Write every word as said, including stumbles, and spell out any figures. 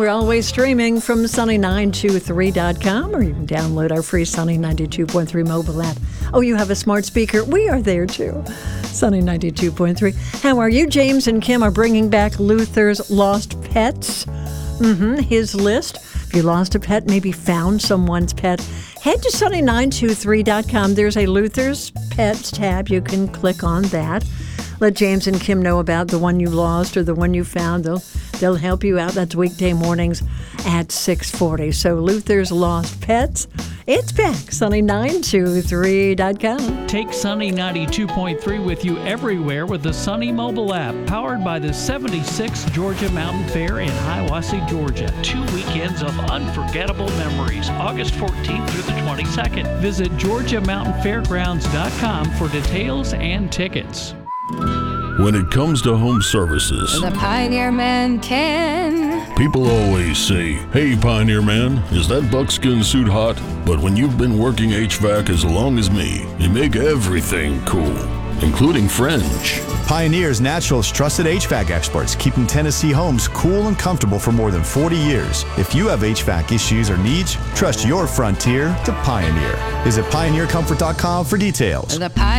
We're always streaming from sunny nine two three dot com, or you can download our free Sunny ninety-two point three mobile app. Oh, you have a smart speaker? We are there too. Sunny ninety-two point three. How are you? James and Kim are bringing back Luther's Lost Pets. Mm-hmm, his list. If you lost a pet, maybe found someone's pet, head to sunny nine two three dot com. There's a Luther's Pets tab. You can click on that. Let James and Kim know about the one you lost or the one you found. They'll, they'll help you out. That's weekday mornings at six forty. So Luther's Lost Pets, it's back. sunny nine two three dot com. Take Sunny ninety-two point three with you everywhere with the Sunny mobile app, powered by the seventy-sixth Georgia Mountain Fair in Hiawassee, Georgia. Two weekends of unforgettable memories, August fourteenth through the twenty-second. Visit georgia mountain fairgrounds dot com for details and tickets. When it comes to home services, The Pioneer Man can. people always say, "Hey, Pioneer Man, is that buckskin suit hot?" But when you've been working H V A C as long as me, you make everything cool, including French. Pioneer's Naturals trusted H V A C experts, keeping Tennessee homes cool and comfortable for more than forty years. If you have H V A C issues or needs, trust your Frontier to Pioneer. Visit pioneer comfort dot com for details. The Pioneer